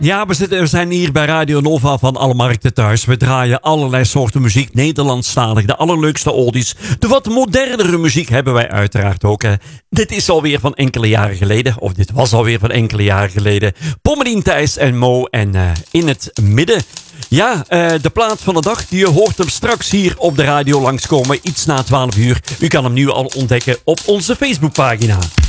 Ja, we zijn hier bij Radio Nova van alle markten thuis. We draaien allerlei soorten muziek, Nederlandstalig, de allerleukste oldies. De wat modernere muziek hebben wij uiteraard ook. Dit is alweer van enkele jaren geleden, of dit was alweer van enkele jaren geleden. Pommelien, Thijs en Mo en in het midden. Ja, de plaat van de dag, je hoort hem straks hier op de radio langskomen, iets na 12 uur. U kan hem nu al ontdekken op onze Facebookpagina.